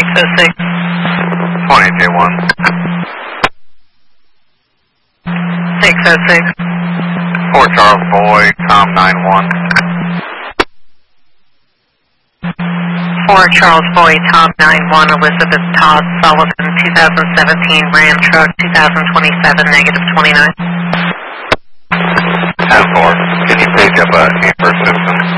606. 20J1. 606. 4 Charles Boy, Tom 91. 4 Charles Boy, Tom 91, Elizabeth Todd Sullivan, 2017 Ram truck, 2027, negative 29. 10-4. Can you page up Amber Simpson?